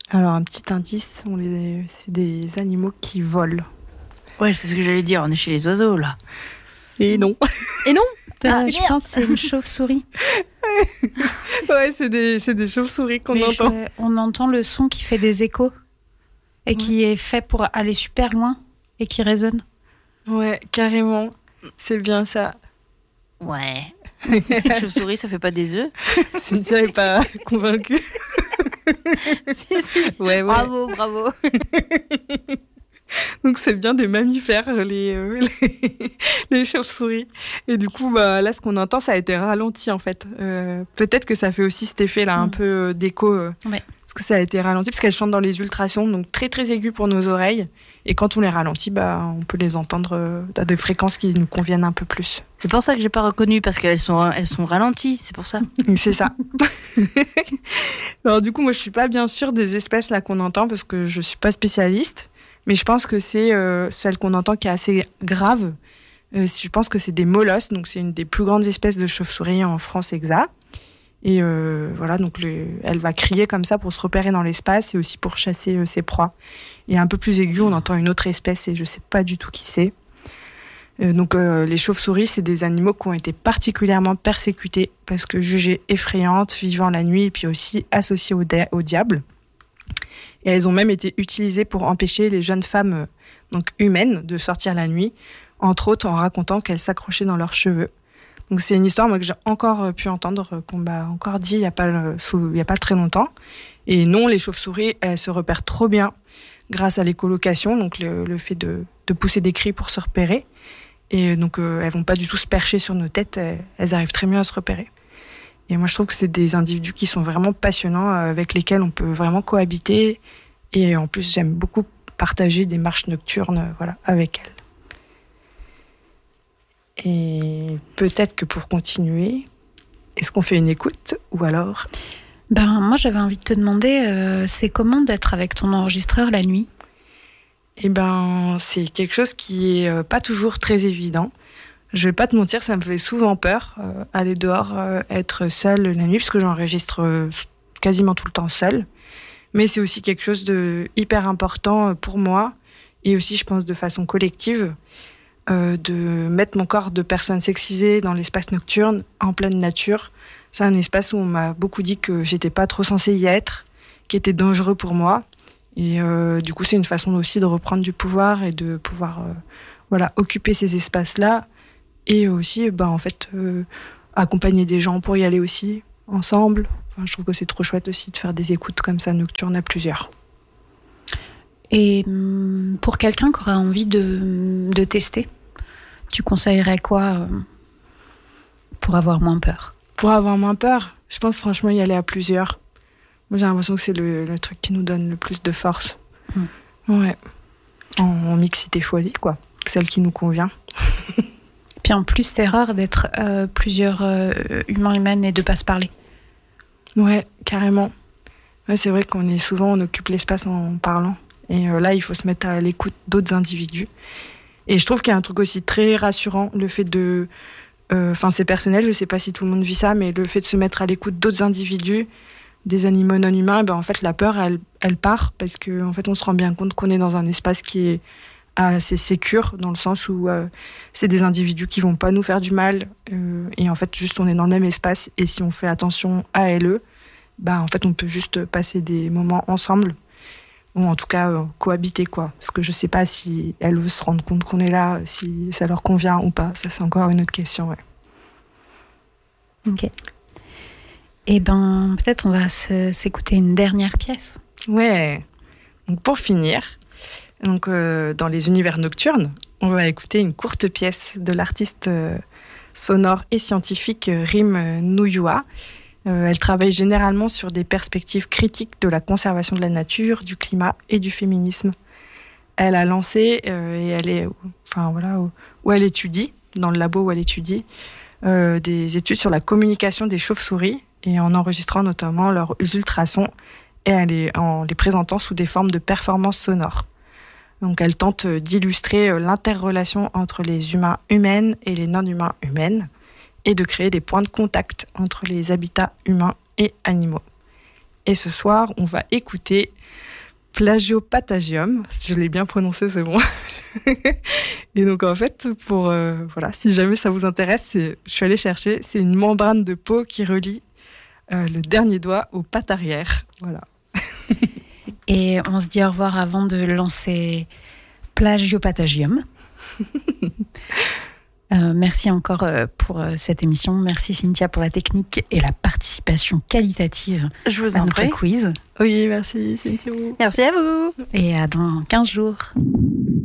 Alors, un petit indice, c'est des animaux qui volent. Ouais, c'est ce que j'allais dire, on est chez les oiseaux, là. Et non. Et non. Je pense que c'est une chauve-souris. Ouais, c'est des chauves-souris qu'on entend. On entend le son qui fait des échos et qui est fait pour aller super loin et qui résonne. Ouais, carrément. C'est bien ça. Ouais. Chauve-souris, ça fait pas des œufs? Cynthia n'est pas convaincue. Si. Ouais. Bravo. Donc c'est bien des mammifères, les chauves-souris. Et du coup, là, ce qu'on entend, ça a été ralenti en fait. Peut-être que ça fait aussi cet effet-là, un peu d'écho. Ouais. Parce que ça a été ralenti, parce qu'elles chantent dans les ultrasons, donc très très aigus pour nos oreilles. Et quand on les ralentit, on peut les entendre à des fréquences qui nous conviennent un peu plus. C'est pour ça que j'ai pas reconnu, parce qu'elles sont ralenties, c'est pour ça. C'est ça. Alors du coup, moi je suis pas bien sûre des espèces là qu'on entend, parce que je suis pas spécialiste. Mais je pense que c'est celle qu'on entend qui est assez grave. Je pense que c'est des molosses, donc c'est une des plus grandes espèces de chauve-souris en France hexa. Et voilà, donc elle va crier comme ça pour se repérer dans l'espace et aussi pour chasser ses proies. Et un peu plus aigu, on entend une autre espèce et je sais pas du tout qui c'est. Donc les chauves-souris, c'est des animaux qui ont été particulièrement persécutés parce que jugées effrayantes, vivant la nuit et puis aussi associées au diable. Et elles ont même été utilisées pour empêcher les jeunes femmes donc humaines de sortir la nuit, entre autres en racontant qu'elles s'accrochaient dans leurs cheveux. Donc c'est une histoire que j'ai encore pu entendre, qu'on m'a encore dit il n'y a pas très longtemps. Et non, les chauves-souris, elles se repèrent trop bien grâce à l'écholocation, donc le fait de pousser des cris pour se repérer. Et donc elles ne vont pas du tout se percher sur nos têtes, elles arrivent très bien à se repérer. Et moi je trouve que c'est des individus qui sont vraiment passionnants, avec lesquels on peut vraiment cohabiter. Et en plus j'aime beaucoup partager des marches nocturnes avec elles. Et peut-être que pour continuer, est-ce qu'on fait une écoute ou alors Moi j'avais envie de te demander, c'est comment d'être avec ton enregistreur la nuit? C'est quelque chose qui est pas toujours très évident. Je vais pas te mentir, ça me fait souvent peur, aller dehors, être seule la nuit, parce que j'enregistre quasiment tout le temps seule. Mais c'est aussi quelque chose de hyper important pour moi, et aussi je pense de façon collective, de mettre mon corps de personne sexisée dans l'espace nocturne, en pleine nature. C'est un espace où on m'a beaucoup dit que j'étais pas trop censée y être, qui était dangereux pour moi. Et du coup, c'est une façon aussi de reprendre du pouvoir et de pouvoir occuper ces espaces-là. Et aussi, accompagner des gens pour y aller aussi, ensemble. Enfin, je trouve que c'est trop chouette aussi de faire des écoutes comme ça nocturnes à plusieurs. Et pour quelqu'un qui aurait envie de tester, tu conseillerais quoi pour avoir moins peur? Pour avoir moins peur, je pense franchement y aller à plusieurs. Moi, j'ai l'impression que c'est le truc qui nous donne le plus de force. Ouais. En mixité choisie, quoi. Celle qui nous convient. Puis en plus, c'est rare d'être plusieurs humains, humaines et de pas se parler. Ouais, carrément. Ouais, c'est vrai on occupe l'espace en parlant. Et là, il faut se mettre à l'écoute d'autres individus. Et je trouve qu'il y a un truc aussi très rassurant, le fait de... c'est personnel, je sais pas si tout le monde vit ça, mais le fait de se mettre à l'écoute d'autres individus, des animaux non humains, en fait, la peur, elle part, parce qu'en fait, on se rend bien compte qu'on est dans un espace qui est assez sécure, dans le sens où c'est des individus qui vont pas nous faire du mal, et en fait, juste, on est dans le même espace, et si on fait attention à elles, en fait, on peut juste passer des moments ensemble, ou en tout cas cohabiter, quoi. Parce que je sais pas si elles veulent se rendre compte qu'on est là, si ça leur convient ou pas. Ça, c'est encore une autre question, ouais. Ok. Et peut-être on va s'écouter une dernière pièce. Ouais. Donc pour finir, dans les univers nocturnes, on va écouter une courte pièce de l'artiste sonore et scientifique Rim Nuyua. Elle travaille généralement sur des perspectives critiques de la conservation de la nature, du climat et du féminisme. Elle a lancé, et elle est, où elle étudie, dans le labo où elle étudie, des études sur la communication des chauves-souris, et en enregistrant notamment leurs ultrasons, et en les présentant sous des formes de performances sonores. Donc elle tente d'illustrer l'interrelation entre les humains humaines et les non-humains humaines, et de créer des points de contact entre les habitats humains et animaux. Et ce soir, on va écouter Plagiopatagium. Si je l'ai bien prononcé, c'est bon. Et donc en fait, si jamais ça vous intéresse, je suis allée chercher, c'est une membrane de peau qui relie le dernier doigt aux pattes arrière. Voilà. Et on se dit au revoir avant de lancer Plagiopatagium. Merci encore pour cette émission. Merci Cynthia pour la technique et la participation qualitative Je vous à en notre prie. quiz. Oui, merci Cynthia. Merci à vous. Et à dans 15 jours.